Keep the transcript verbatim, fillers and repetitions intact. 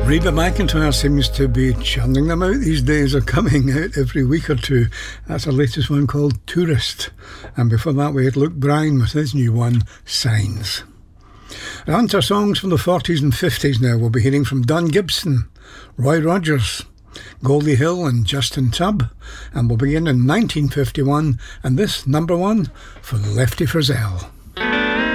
Reba McEntire seems to be churning them out these days, or coming out every week or two. That's her latest one called Tourist. And before that we had Luke Bryan with his new one, Signs. On to songs from the forties and fifties now. We'll be hearing from Don Gibson, Roy Rogers, Goldie Hill and Justin Tubb. And we'll begin in nineteen fifty-one, and this number one for Lefty Frizzell.